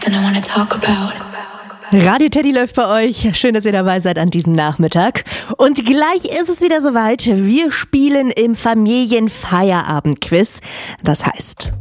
Then I want to talk about. Radio Teddy läuft bei euch. Schön, dass ihr dabei seid an diesem Nachmittag. Und gleich ist es wieder soweit. Wir spielen im Familienfeierabend-Quiz. Das heißt,